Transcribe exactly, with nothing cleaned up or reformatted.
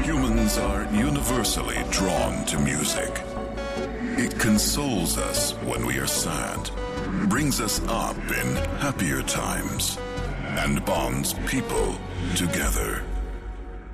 Humans are universally drawn to music. It consoles us when we are sad, brings us up in happier times, and bonds people together.